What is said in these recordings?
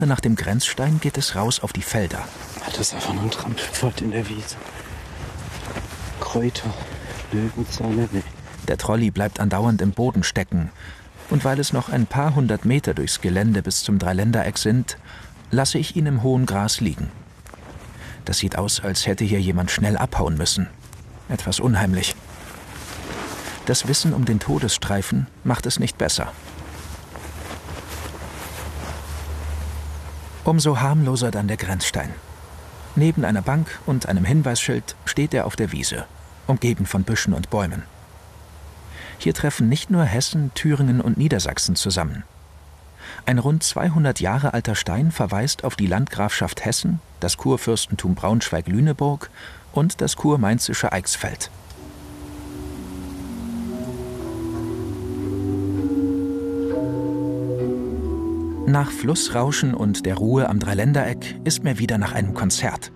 Nach dem Grenzstein geht es raus auf die Felder. Das ist einfach nur ein Trampelpfad in der Wiese. Kräuter, Löwenzahne, nee. Der Trolley bleibt andauernd im Boden stecken. Und weil es noch ein paar hundert Meter durchs Gelände bis zum Dreiländereck sind, lasse ich ihn im hohen Gras liegen. Das sieht aus, als hätte hier jemand schnell abhauen müssen. Etwas unheimlich. Das Wissen um den Todesstreifen macht es nicht besser. Umso harmloser dann der Grenzstein. Neben einer Bank und einem Hinweisschild steht er auf der Wiese, umgeben von Büschen und Bäumen. Hier treffen nicht nur Hessen, Thüringen und Niedersachsen zusammen. Ein rund 200 Jahre alter Stein verweist auf die Landgrafschaft Hessen, das Kurfürstentum Braunschweig-Lüneburg und das kurmainzische Eichsfeld. Nach Flussrauschen und der Ruhe am Dreiländereck ist mir wieder nach einem Konzert.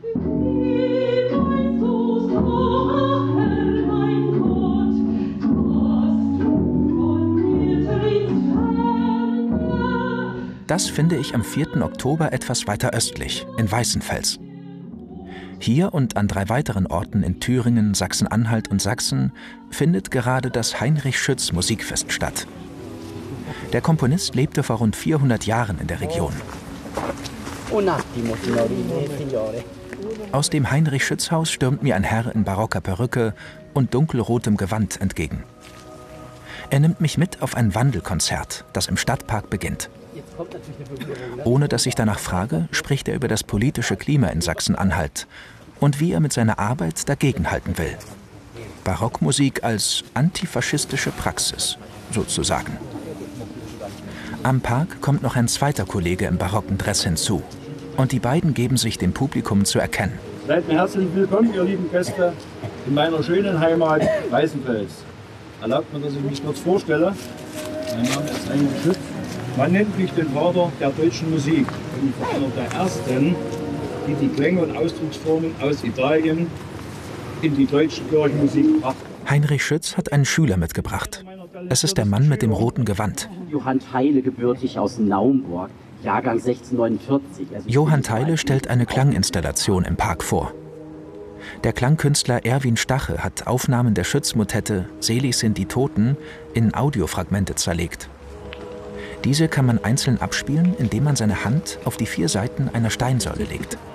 Das finde ich am 4. Oktober etwas weiter östlich, in Weißenfels. Hier und an 3 weiteren Orten in Thüringen, Sachsen-Anhalt und Sachsen findet gerade das Heinrich Schütz Musikfest statt. Der Komponist lebte vor rund 400 Jahren in der Region. Aus dem Heinrich-Schütz-Haus stürmt mir ein Herr in barocker Perücke und dunkelrotem Gewand entgegen. Er nimmt mich mit auf ein Wandelkonzert, das im Stadtpark beginnt. Ohne dass ich danach frage, spricht er über das politische Klima in Sachsen-Anhalt und wie er mit seiner Arbeit dagegenhalten will. Barockmusik als antifaschistische Praxis, sozusagen. Am Park kommt noch ein zweiter Kollege im barocken Dress hinzu. Und die beiden geben sich dem Publikum zu erkennen. Seid mir herzlich willkommen, ihr lieben Gäste, in meiner schönen Heimat Weißenfels. Erlaubt mir, dass ich mich kurz vorstelle. Mein Name ist Heinrich Schütz. Man nennt mich den Vater der deutschen Musik und einer der ersten, die die Klänge und Ausdrucksformen aus Italien in die deutsche Kirchenmusik brachten. Heinrich Schütz hat einen Schüler mitgebracht. Es ist der Mann mit dem roten Gewand. Johann Theile, gebürtig aus Naumburg, Jahrgang 1649. Johann Theile stellt eine Klanginstallation im Park vor. Der Klangkünstler Erwin Stache hat Aufnahmen der Schütz-Motette »Selig sind die Toten« in Audiofragmente zerlegt. Diese kann man einzeln abspielen, indem man seine Hand auf die 4 Seiten einer Steinsäule legt.